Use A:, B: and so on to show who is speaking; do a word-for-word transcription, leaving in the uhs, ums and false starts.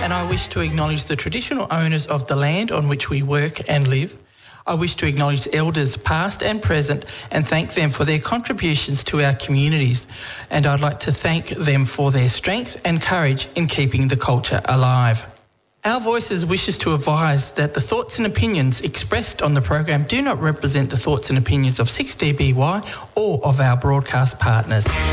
A: and I wish to acknowledge the traditional owners of the land on which we work and live. I wish to acknowledge elders past and present and thank them for their contributions to our communities. And I'd like to thank them for their strength and courage in keeping the culture alive. Our Voices wishes to advise that the thoughts and opinions expressed on the program do not represent the thoughts and opinions of six D B Y or of our broadcast partners.